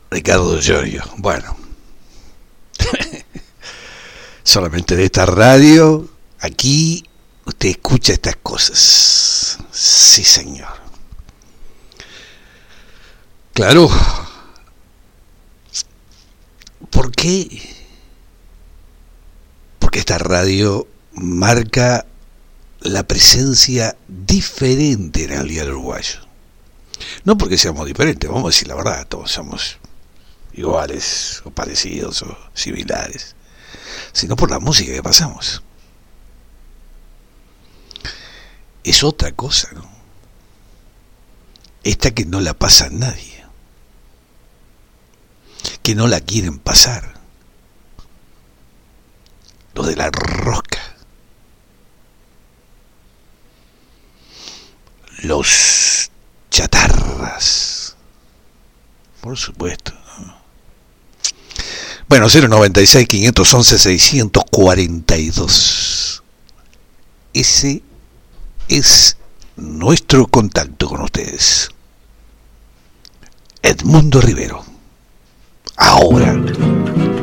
Ricardo Giorgio. Bueno, solamente de esta radio, aquí usted escucha estas cosas. Sí, señor. Claro. ¿Por qué? Porque esta radio marca la presencia diferente en el dial uruguayo. No porque seamos diferentes, vamos a decir la verdad, todos somos iguales o parecidos o similares, sino por la música que pasamos. Es otra cosa, ¿no? Esta que no la pasa nadie, que no la quieren pasar, los de la rosca, los chatarras, por supuesto, ¿no? Bueno, 096 511 642. Ese es nuestro contacto con ustedes. Edmundo Rivero. Ahora.